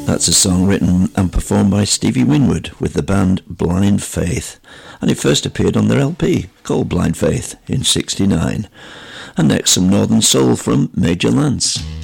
That's a song written and performed by Stevie Winwood with the band Blind Faith, and it first appeared on their LP called Blind Faith in '69. And next, some Northern Soul from Major Lance.